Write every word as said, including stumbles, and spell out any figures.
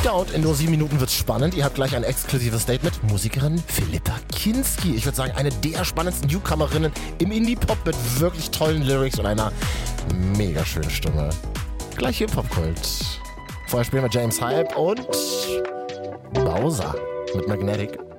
Ja, und in nur sieben Minuten wird's spannend. Ihr habt gleich ein exklusives Date mit Musikerin Philippa Kinski. Ich würde sagen, eine der spannendsten Newcomerinnen im Indie-Pop mit wirklich tollen Lyrics und einer mega schönen Stimme. Gleich hier im Popkult. Vorher spielen wir James Hype und Bowser mit Magnetic.